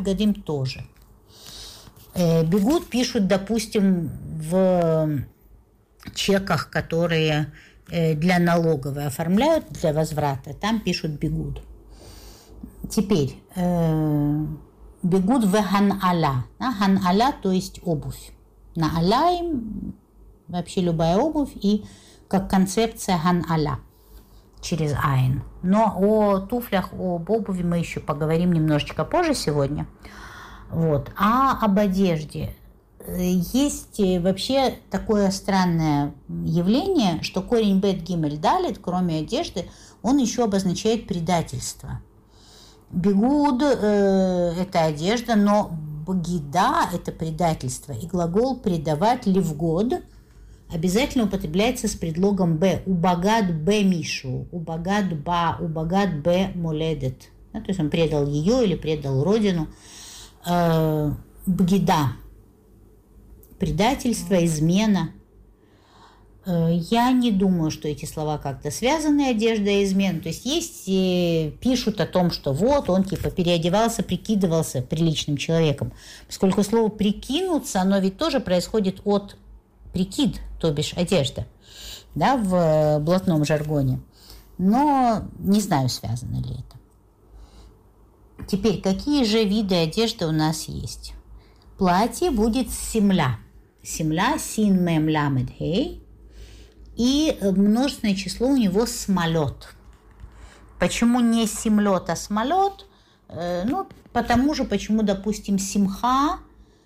бгадим тоже. Бегут пишут, допустим, в чеках, которые для налоговой оформляют, для возврата. Там пишут бегут. Теперь бегут в хан-аля. Хан-аля, то есть обувь. На аляем вообще любая обувь и как концепция хан-аля через айн. Но о туфлях, об обуви мы еще поговорим немножечко позже сегодня. Вот. А об одежде. Есть вообще такое странное явление, что корень бет гимель далит, кроме одежды, он еще обозначает предательство. Бегуд – это одежда, но бгида – это предательство. И глагол «предавать» ливгод обязательно употребляется с предлогом «б». Убагад б мишу, убагад ба, убагад б моледет. То есть он предал ее или предал родину. Бгида – предательство, измена. Я не думаю, что эти слова как-то связаны, одежда и измена. То есть пишут о том, что вот он типа переодевался, прикидывался приличным человеком. Поскольку слово «прикинуться», оно ведь тоже происходит от прикид, то бишь одежда, да, в блатном жаргоне. Но не знаю, связано ли это. Теперь, какие же виды одежды у нас есть? Платье будет семля. Семля, син, мем, ламед, хей. И множественное число у него смолет. Почему не семлет, а смолет? Потому же, почему, допустим, симха,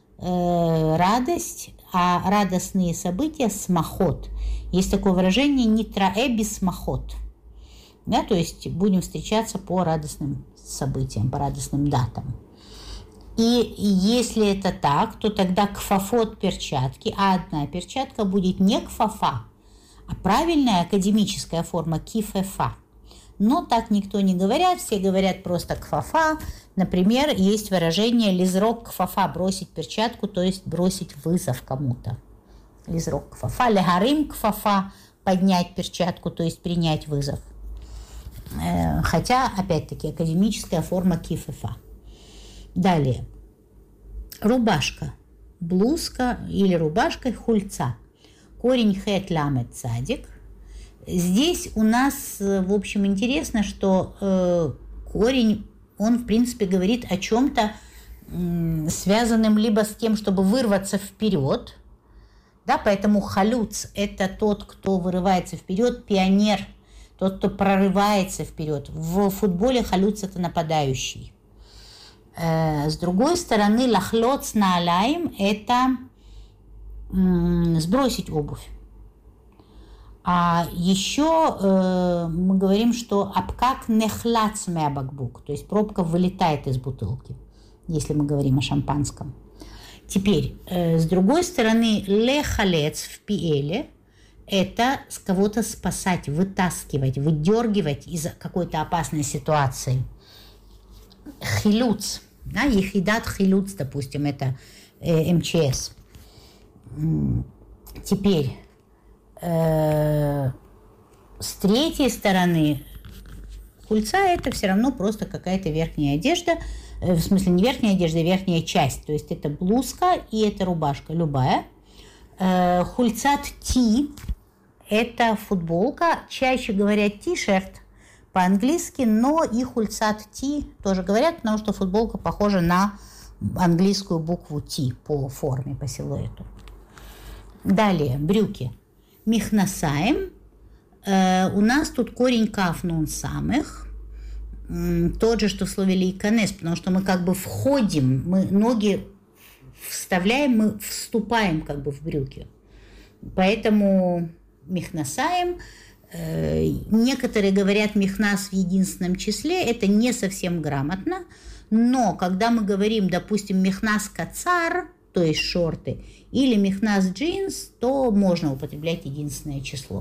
радость, а радостные события смахот. Есть такое выражение нитраэ бисмахот. Да, то есть будем встречаться по радостным событиям, по радостным датам. И если это так, то тогда кфафот перчатки, а одна перчатка будет не кфафа, а правильная академическая форма кифефа. Но так никто не говорят, все говорят просто кфафа. Например, есть выражение лизрок кфафа, бросить перчатку, то есть бросить вызов кому-то. Лизрок кфафа, легарим кфафа, поднять перчатку, то есть принять вызов. Хотя, опять-таки, академическая форма кифефа. Далее. Рубашка. Блузка или рубашка хульца. Корень хэт ламет цадик. Здесь у нас, в общем, интересно, что корень, он, в принципе, говорит о чем-то связанном либо с тем, чтобы вырваться вперед, да, поэтому халюц – это тот, кто вырывается вперед, пионер, тот, кто прорывается вперед. В футболе халюц – это нападающий. С другой стороны, лахлоц наалаим – это сбросить обувь. А еще мы говорим, что апкак нехлац меабакбук, то есть пробка вылетает из бутылки, если мы говорим о шампанском. Теперь, с другой стороны, лехалец в пиэле – это с кого-то спасать, вытаскивать, выдергивать из какой-то опасной ситуации. Хилюц, да, ехидат хилюц, допустим, это МЧС. Теперь, с третьей стороны, хульца – это все равно просто какая-то верхняя одежда, в смысле не верхняя одежда, а верхняя часть, то есть это блузка и это рубашка, любая. Хульцат ти – это футболка, чаще говорят ти-шерт по-английски, но и хульцат ти тоже говорят, потому что футболка похожа на английскую букву ти по форме, по силуэту. Далее, брюки. Михнасаем. У нас тут корень каф нун самых. Тот же, что в слове лейканес, потому что мы как бы входим, мы ноги вставляем, мы вступаем как бы в брюки. Поэтому михнасаем. Некоторые говорят михнас в единственном числе. Это не совсем грамотно. Но когда мы говорим, допустим, михнас кацар, то есть шорты, или михнас джинс, то можно употреблять единственное число.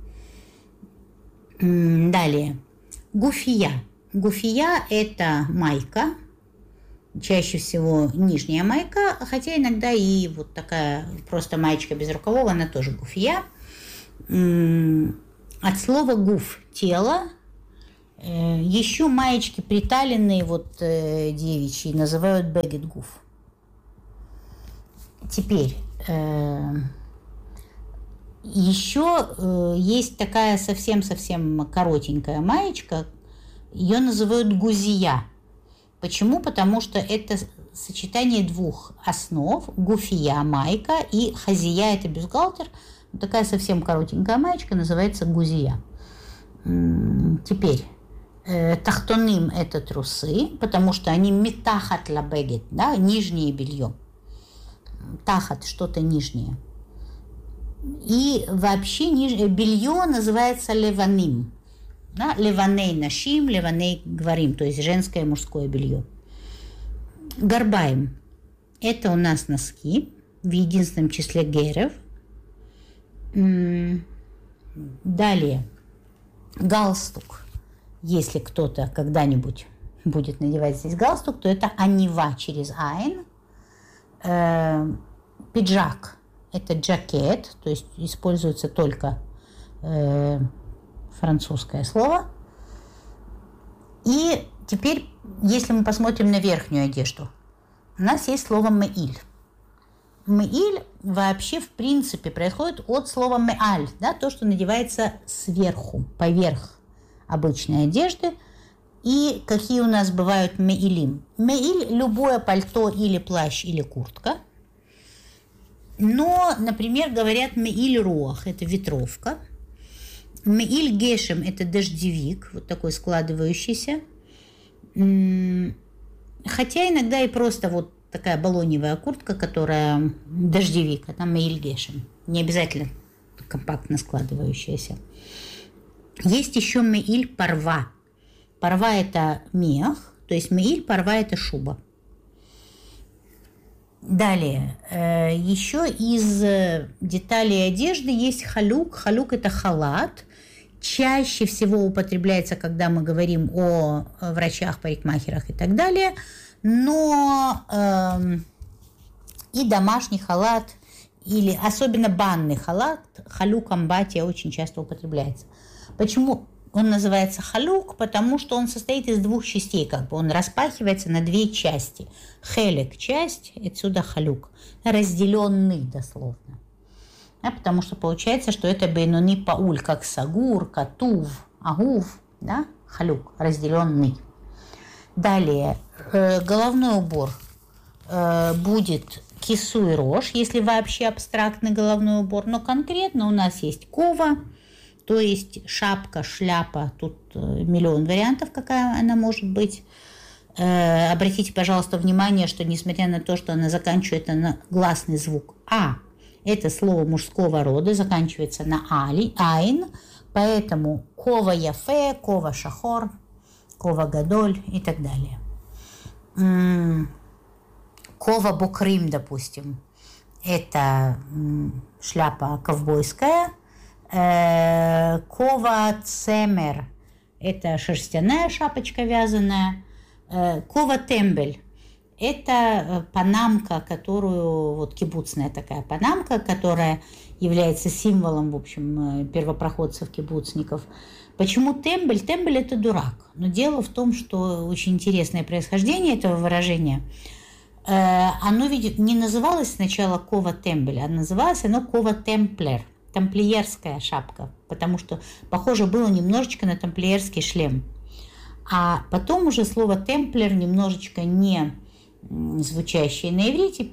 Далее. Гуфия. Гуфия – это майка, чаще всего нижняя майка, хотя иногда и вот такая просто маечка без рукавов, она тоже гуфия. От слова гуф – тело, Еще маечки приталенные, вот девичьи, называют бегет-гуф. Теперь еще есть такая совсем-совсем коротенькая маечка, ее называют гузия. Почему? Потому что это сочетание двух основ: гуфия, майка, и хазия, это бюстгальтер. Такая совсем коротенькая маечка называется гузия. Теперь тахтоним – это трусы, потому что они метахат лабегет, да, нижнее белье. Тахат – что-то нижнее. И вообще белье называется леваним. Да? Леваней нашим, леваней гварим, то есть женское и мужское белье. Гарбаем – это у нас носки в единственном числе герев. Далее галстук. Если кто-то когда-нибудь будет надевать здесь галстук, то это анива через айн. Пиджак – это джакет, то есть используется только французское слово. И теперь, если мы посмотрим на верхнюю одежду, у нас есть слово «меиль». «Меиль» вообще, в принципе, происходит от слова «меаль», да, то, что надевается сверху, поверх обычной одежды. И какие у нас бывают меилим? Меиль – любое пальто или плащ или куртка. Но, например, говорят меиль руах – это ветровка. Меиль гешем – это дождевик, вот такой складывающийся. Хотя иногда и просто вот такая балоневая куртка, которая дождевик, это меиль гешем. Не обязательно компактно складывающаяся. Есть еще меиль парва. Парва – это мех, то есть меиль парва – это шуба. Далее, еще из деталей одежды есть халюк. Халюк – это халат. Чаще всего употребляется, когда мы говорим о врачах, парикмахерах и так далее. Но и домашний халат, или особенно банный халат, халюк амбатия, очень часто употребляется. Почему он называется халюк? Потому что он состоит из двух частей, как бы он распахивается на две части. Хелек – часть, отсюда халюк, разделенный дословно. Да, потому что получается, что это бейнуни пауль, как сагур, катув, агув, да, халюк, разделенный. Далее, головной убор будет кису и рожь, если вообще абстрактный головной убор, но конкретно у нас есть кова, то есть шапка, шляпа, тут миллион вариантов, какая она может быть. Обратите, пожалуйста, внимание, что несмотря на то, что она заканчивается на гласный звук «а», это слово мужского рода, заканчивается на «айн», поэтому кова яфе, кова шахор, кова гадоль и так далее. Кова бокрим, допустим, это шляпа ковбойская. Кова цемер – это шерстяная шапочка вязаная. Кова тембель – это панамка, которую, вот кибуцная такая панамка, которая является символом, в общем, первопроходцев, кибуцников. Почему тембель? Тембель – это дурак. Но дело в том, что очень интересное происхождение этого выражения. Оно ведь не называлось сначала кова тембель, а называлось оно кова темплер. Тамплиерская шапка, потому что похоже было немножечко на тамплиерский шлем. А потом уже слово темплер, немножечко не звучащее на иврите,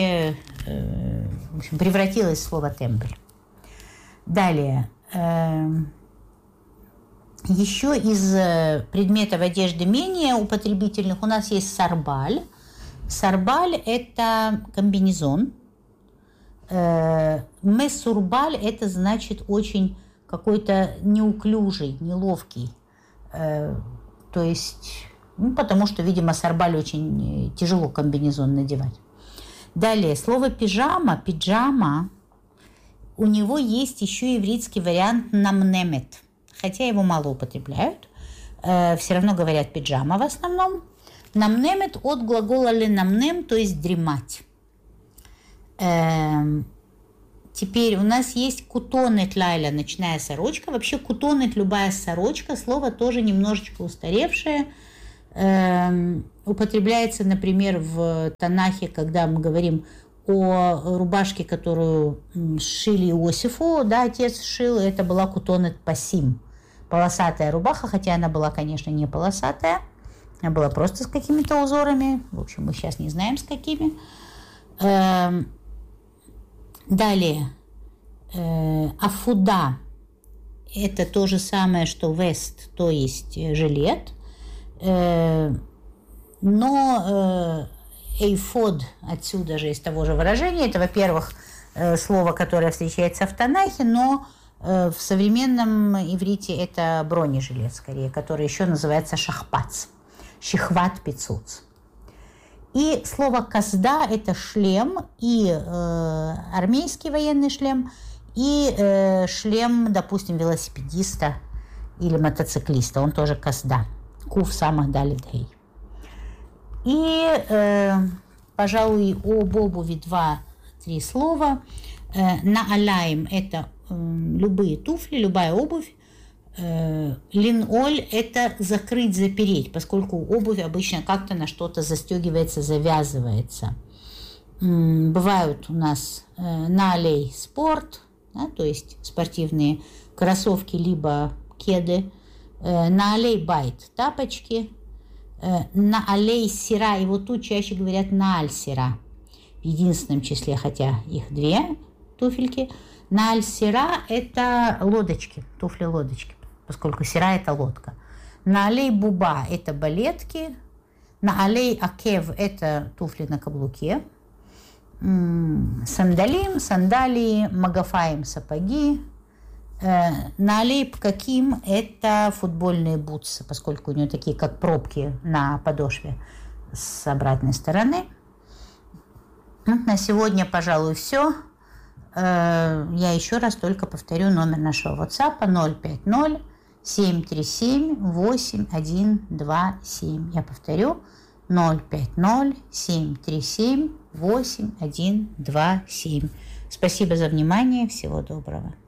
в общем, превратилось в слово темплер. Далее, еще из предметов одежды менее употребительных у нас есть сарбаль. Сарбаль – это комбинезон. Месурбаль – это значит очень какой-то неуклюжий, неловкий. То есть, потому что, видимо, сарбаль очень тяжело комбинезон надевать. Далее, слово пижама, пиджама, у него есть еще ивритский вариант намнемет, хотя его мало употребляют. Все равно говорят пиджама в основном. Намнемет от глагола ленамнем, то есть дремать. Теперь у нас есть кутонет лайла, ночная сорочка. Вообще кутонет, любая сорочка, слово тоже немножечко устаревшее. Употребляется, например, в Танахе, когда мы говорим о рубашке, которую сшили Иосифу, да, отец сшил, это была кутонет пасим, полосатая рубаха, хотя она была, конечно, не полосатая, она была просто с какими-то узорами, в общем, мы сейчас не знаем, с какими. Далее, афуда – это то же самое, что вест, то есть жилет, но эйфод отсюда же из того же выражения. Это, во-первых, слово, которое встречается в Танахе, но в современном иврите это бронежилет, скорее, который еще называется шахпац, шихват пицуц. И слово «казда» – это шлем, и армейский военный шлем, и шлем, допустим, велосипедиста или мотоциклиста. Он тоже «казда». Кув самых далит гей. И, пожалуй, об обуви 2-3 слова. Наалаим – это любые туфли, любая обувь. Линоль – это закрыть, запереть, поскольку обувь обычно как-то на что-то застегивается, завязывается. Бывают у нас наалей спорт, да, то есть спортивные кроссовки либо кеды, наалей байт – тапочки, наалей сира, и вот тут чаще говорят нааль сира, в единственном числе, хотя их 2 туфельки. Нааль сира – это лодочки, туфли-лодочки, поскольку сира – это лодка. Наалей буба – это балетки. Наалей акев – это туфли на каблуке. Сандалим – сандалии, магафаим – сапоги. Наалей пкаким – это футбольные бутсы, поскольку у нее такие, как пробки на подошве с обратной стороны. На сегодня, пожалуй, все. Я еще раз только повторю номер нашего WhatsApp 050-737-8127. Я повторю 050-737-8127. Спасибо за внимание. Всего доброго.